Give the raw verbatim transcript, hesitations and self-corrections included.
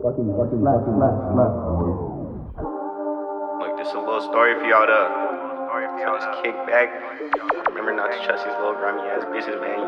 Fucking, fucking, fucking, fucking. Look, just a little story for y'all to so just kick back. Remember not to trust these little grimy ass bitches, man.